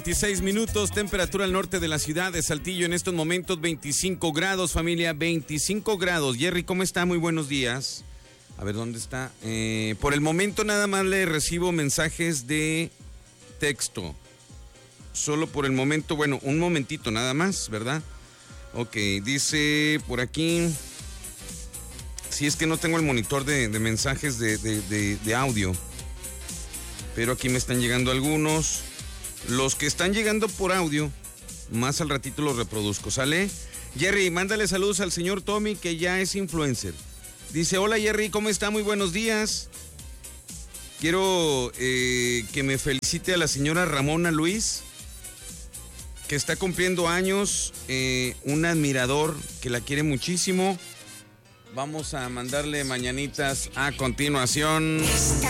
26 minutos, temperatura al norte de la ciudad de Saltillo en estos momentos 25 grados, familia, 25 grados. Jerry, ¿cómo está? Muy buenos días. A ver, ¿dónde está? Por el momento nada más le recibo mensajes de texto. Solo por el momento, bueno, un momentito nada más, ¿verdad? Ok, dice por aquí... Si es que no tengo el monitor de mensajes de audio. Pero aquí me están llegando algunos. Los que están llegando por audio, más al ratito los reproduzco, ¿sale? Jerry, mándale saludos al señor Tommy, que ya es influencer. Dice, hola Jerry, ¿cómo está? Muy buenos días. Quiero que me felicite a la señora Ramona Luis, que está cumpliendo años, un admirador que la quiere muchísimo. Vamos a mandarle mañanitas a continuación. Esta